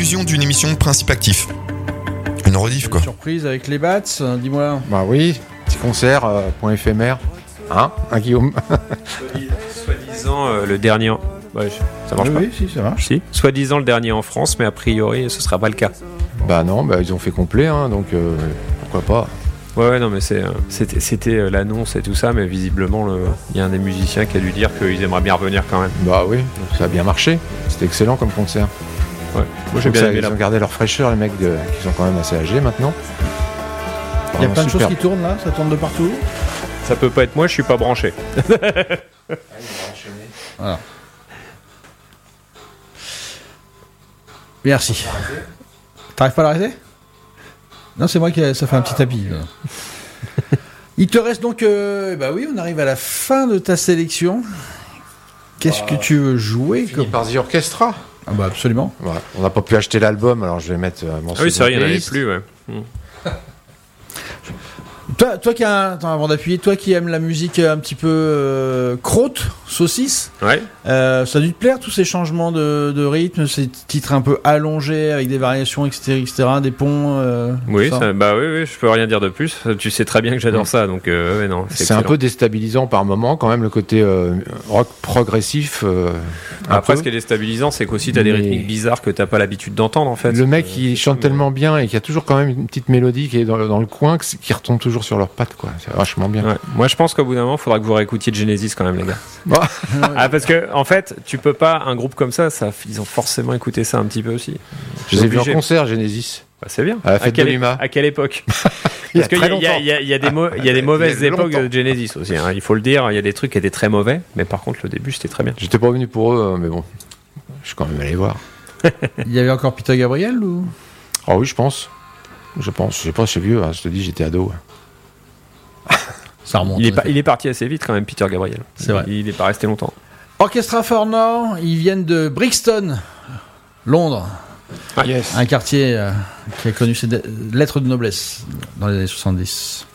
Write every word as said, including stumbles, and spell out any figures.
rediffusion d'une émission de Principe Actif. Une rediff, quoi. Surprise avec les Bats, hein, dis-moi. Bah oui, petit concert, euh, point éphémère. Hein, hein Guillaume. Soi-disant euh, le dernier. En... Ouais, ça marche oui, pas. Oui, si, ça marche. Si. Soi-disant le dernier en France, mais a priori, ce sera pas le cas. Bah non, bah ils ont fait complet, hein, donc euh, pourquoi pas. Ouais, ouais, non, mais c'est, euh, c'était, c'était euh, l'annonce et tout ça, mais visiblement, il y a un des musiciens qui a dû dire qu'ils aimeraient bien revenir quand même. Bah oui, donc ça a bien marché. C'était excellent comme concert. Ouais. Moi j'ai Donc bien ça, aimé ils la... ont gardé leur fraîcheur, les mecs de, qui sont quand même assez âgés maintenant. Il y a plein de super. choses qui tournent là, ça tourne de partout. Ça peut pas être moi, je suis pas branché. Voilà. Merci. T'arrives pas à l'arrêter ? Non, c'est moi qui a... ça fait un petit tapis. Là. Il te reste donc, euh... bah oui, on arrive à la fin de ta sélection. Qu'est-ce bah, que tu veux jouer comme... par The Orchestra. Ah bah absolument. Voilà. On n'a pas pu acheter l'album, alors je vais mettre euh, mon. Ah oui, c'est vrai, il n'y en avait plus, ouais. Mmh. Toi, toi qui a, attends, avant d'appuyer, toi qui aimes la musique un petit peu euh, crotte, saucisse, ouais. euh, ça a dû te plaire tous ces changements de, de rythme, ces titres un peu allongés avec des variations, et cetera, et cetera, des ponts. Euh, oui, ça. Ça, bah oui, oui, je peux rien dire de plus. Tu sais très bien que j'adore mmh. ça, donc euh, ouais, non. C'est, c'est un peu déstabilisant par moment, quand même, le côté euh, rock progressif. Euh, Après, peu. ce qui est déstabilisant, c'est qu'aussi t'as Mais... des rythmiques bizarres que t'as pas l'habitude d'entendre, en fait. Le mec, euh, il chante tellement bien et qu'il y a toujours quand même une petite mélodie qui est dans, dans le coin, qui retombe toujours sur leurs pattes, quoi. C'est vachement bien. Ouais. Moi, je pense qu'au bout d'un moment, il faudra que vous réécoutiez Genesis quand même, les gars. Bon. Ah, parce que, en fait, tu peux pas, un groupe comme ça, ça, ils ont forcément écouté ça un petit peu aussi. Je les ai vus en concert, Genesis. Bah, c'est bien. À la fête à quelle, de Lima. À quelle époque? Parce qu'il y, y, y, y, y a des, mo- y a des mauvaises y a époques longtemps. de Genesis aussi, hein. Il faut le dire, il y a des trucs qui étaient très mauvais, mais par contre, le début, c'était très bien. J'étais pas venu pour eux, mais bon, je suis quand même allé voir. Il y avait encore Peter Gabriel ou? Ah oh oui, je pense. Je pense. Je sais pas, je suis vieux, hein. Je te dis, j'étais ado. Ça remonte. Il est, pas, il est parti assez vite quand même, Peter Gabriel. C'est vrai. Il n'est pas resté longtemps. Orchestra for Nord, ils viennent de Brixton, Londres. Ah, yes. Un quartier euh, qui a connu ses de- lettres de noblesse dans les années soixante-dix.